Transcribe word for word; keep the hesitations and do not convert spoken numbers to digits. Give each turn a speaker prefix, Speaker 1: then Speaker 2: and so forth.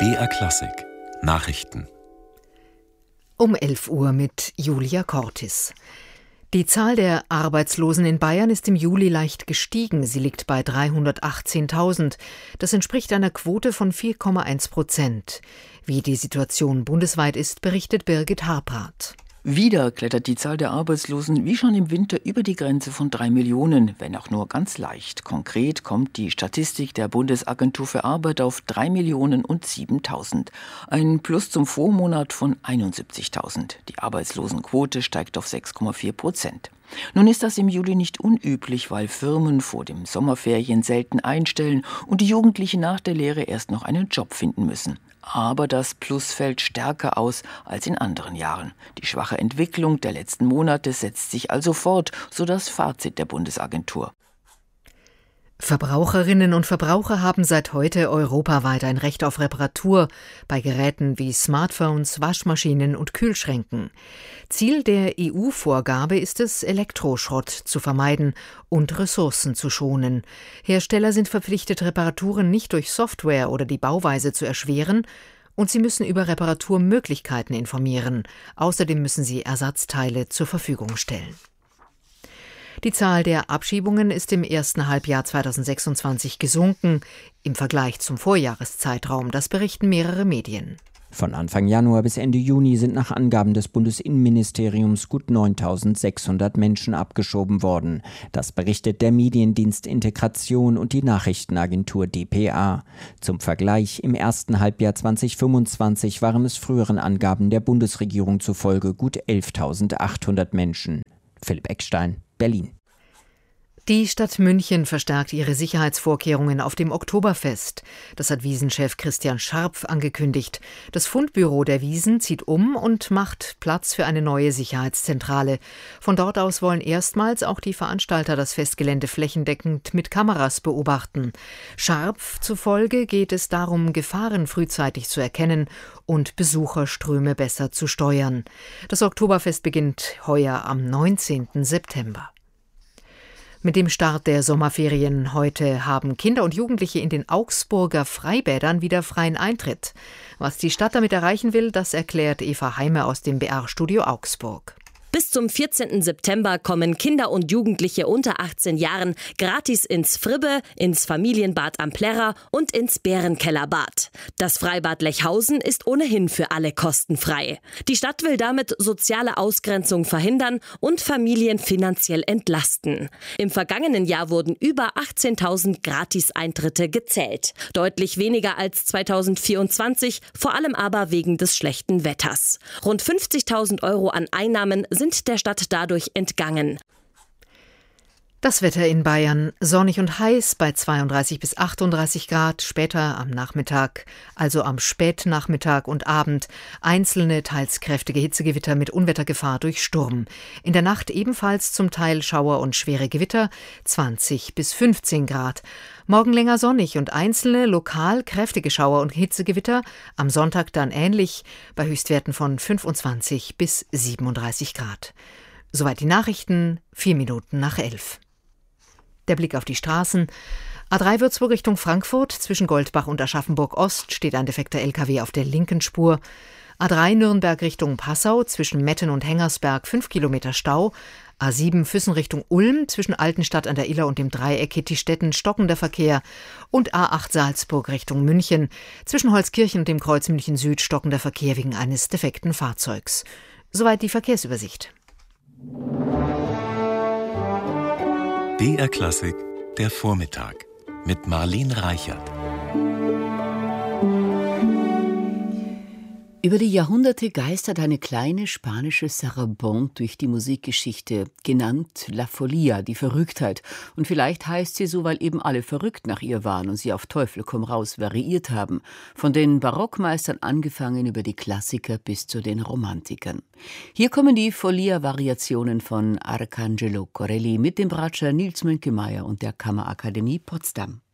Speaker 1: B R Klassik Nachrichten
Speaker 2: Um elf Uhr mit Julia Cortis. Die Zahl der Arbeitslosen in Bayern ist im Juli leicht gestiegen. Sie liegt bei dreihundertachtzehntausend. Das entspricht einer Quote von vier Komma eins Prozent. Wie die Situation bundesweit ist, berichtet Birgit Harprat.
Speaker 3: Wieder klettert die Zahl der Arbeitslosen wie schon im Winter über die Grenze von drei Millionen, wenn auch nur ganz leicht. Konkret kommt die Statistik der Bundesagentur für Arbeit auf drei Millionen und siebentausend. Ein Plus zum Vormonat von einundsiebzigtausend. Die Arbeitslosenquote steigt auf sechs Komma vier Prozent. Nun ist das im Juli nicht unüblich, weil Firmen vor den Sommerferien selten einstellen und die Jugendlichen nach der Lehre erst noch einen Job finden müssen. Aber das Plus fällt stärker aus als in anderen Jahren. Die schwache Entwicklung der letzten Monate setzt sich also fort, so das Fazit der Bundesagentur.
Speaker 2: Verbraucherinnen und Verbraucher haben seit heute europaweit ein Recht auf Reparatur bei Geräten wie Smartphones, Waschmaschinen und Kühlschränken. Ziel der E U-Vorgabe ist es, Elektroschrott zu vermeiden und Ressourcen zu schonen. Hersteller sind verpflichtet, Reparaturen nicht durch Software oder die Bauweise zu erschweren, und sie müssen über Reparaturmöglichkeiten informieren. Außerdem müssen sie Ersatzteile zur Verfügung stellen. Die Zahl der Abschiebungen ist im ersten Halbjahr zweitausendsechsundzwanzig gesunken im Vergleich zum Vorjahreszeitraum. Das berichten mehrere Medien.
Speaker 4: Von Anfang Januar bis Ende Juni sind nach Angaben des Bundesinnenministeriums gut neuntausendsechshundert Menschen abgeschoben worden. Das berichtet der Mediendienst Integration und die Nachrichtenagentur D P A. Zum Vergleich, im ersten Halbjahr zweitausendfünfundzwanzig waren es früheren Angaben der Bundesregierung zufolge gut elftausendachthundert Menschen. Philipp Eckstein, Berlin.
Speaker 2: Die Stadt München verstärkt ihre Sicherheitsvorkehrungen auf dem Oktoberfest. Das hat Wiesenchef Christian Scharpf angekündigt. Das Fundbüro der Wiesn zieht um und macht Platz für eine neue Sicherheitszentrale. Von dort aus wollen erstmals auch die Veranstalter das Festgelände flächendeckend mit Kameras beobachten. Scharpf zufolge geht es darum, Gefahren frühzeitig zu erkennen und Besucherströme besser zu steuern. Das Oktoberfest beginnt heuer am neunzehnten September. Mit dem Start der Sommerferien heute haben Kinder und Jugendliche in den Augsburger Freibädern wieder freien Eintritt. Was die Stadt damit erreichen will, das erklärt Eva Heime aus dem B R-Studio Augsburg.
Speaker 5: Bis zum vierzehnten September kommen Kinder und Jugendliche unter achtzehn Jahren gratis ins Fribbe, ins Familienbad am Plärrer und ins Bärenkellerbad. Das Freibad Lechhausen ist ohnehin für alle kostenfrei. Die Stadt will damit soziale Ausgrenzung verhindern und Familien finanziell entlasten. Im vergangenen Jahr wurden über achtzehntausend Gratis-Eintritte gezählt. Deutlich weniger als zweitausendvierundzwanzig, vor allem aber wegen des schlechten Wetters. Rund fünfzigtausend Euro an Einnahmen sind der Stadt dadurch entgangen.
Speaker 2: Das Wetter in Bayern: sonnig und heiß bei zweiunddreißig bis achtunddreißig Grad, später am Nachmittag, also am Spätnachmittag und Abend, einzelne teils kräftige Hitzegewitter mit Unwettergefahr durch Sturm. In der Nacht ebenfalls zum Teil Schauer und schwere Gewitter, zwanzig bis fünfzehn Grad. Morgen länger sonnig und einzelne lokal kräftige Schauer und Hitzegewitter, am Sonntag dann ähnlich, bei Höchstwerten von fünfundzwanzig bis siebenunddreißig Grad. Soweit die Nachrichten, vier Minuten nach elf. Der Blick auf die Straßen. A drei Würzburg Richtung Frankfurt, zwischen Goldbach und Aschaffenburg Ost steht ein defekter L K W auf der linken Spur. A drei Nürnberg Richtung Passau, zwischen Metten und Hengersberg fünf Kilometer Stau. A sieben Füssen Richtung Ulm, zwischen Altenstadt an der Iller und dem Dreieck Hittistetten stockender Verkehr. Und A acht Salzburg Richtung München, zwischen Holzkirchen und dem Kreuz München Süd stockender Verkehr wegen eines defekten Fahrzeugs. Soweit die Verkehrsübersicht.
Speaker 1: B R Klassik, der Vormittag mit Marlene Reichert.
Speaker 6: Über die Jahrhunderte geistert eine kleine spanische Sarabande durch die Musikgeschichte, genannt La Folia, die Verrücktheit. Und vielleicht heißt sie so, weil eben alle verrückt nach ihr waren und sie auf Teufel komm raus variiert haben. Von den Barockmeistern angefangen über die Klassiker bis zu den Romantikern. Hier kommen die Folia-Variationen von Arcangelo Corelli mit dem Bratscher Nils Mönkemeyer und der Kammerakademie Potsdam.